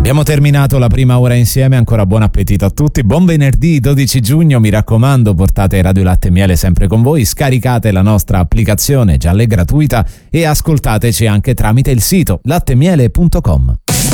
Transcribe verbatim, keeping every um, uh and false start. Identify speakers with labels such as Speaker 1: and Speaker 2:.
Speaker 1: Abbiamo terminato la prima ora insieme, ancora buon appetito a tutti, buon venerdì dodici giugno, mi raccomando portate Radio Latte e Miele sempre con voi, scaricate la nostra applicazione gialla e gratuita e ascoltateci anche tramite il sito latte miele punto com.